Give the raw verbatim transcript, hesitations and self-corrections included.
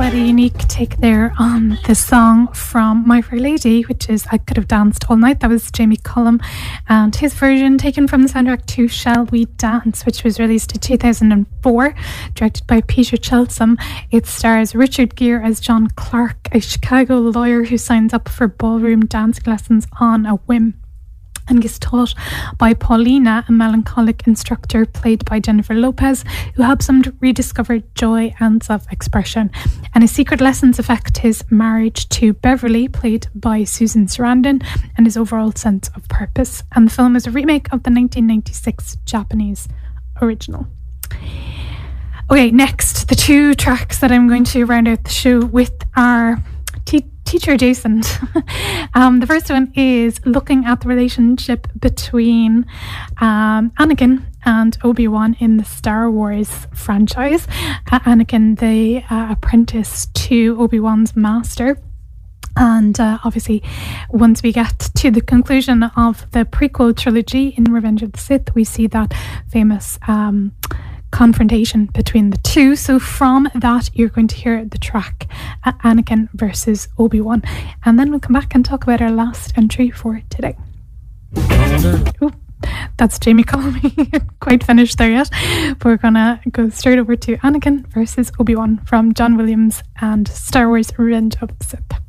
quite a unique take there on the song from My Fair Lady, which is I Could Have Danced All Night. That was Jamie Cullum, and his version taken from the soundtrack to Shall We Dance, which was released in two thousand four, directed by Peter Chelsom. It stars Richard Gere as John Clark, a Chicago lawyer who signs up for ballroom dancing lessons on a whim, and gets taught by Paulina, a melancholic instructor played by Jennifer Lopez, who helps him to rediscover joy and self-expression. And his secret lessons affect his marriage to Beverly, played by Susan Sarandon, and his overall sense of purpose. And the film is a remake of the nineteen ninety-six Japanese original. Okay, next, the two tracks that I'm going to round out the show with are T- teacher adjacent. um, the first one is looking at the relationship between um, Anakin and Obi-Wan in the Star Wars franchise. Uh, Anakin, the uh, apprentice to Obi-Wan's master. And uh, obviously, once we get to the conclusion of the prequel trilogy in Revenge of the Sith, we see that famous um, confrontation between the two. So from that, you're going to hear the track uh, Anakin versus Obi-Wan. And then we'll come back and talk about our last entry for today. Ooh, that's Jamie Cullum. Quite finished there yet. But we're going to go straight over to Anakin versus Obi-Wan from John Williams and Star Wars Revenge of the Sith.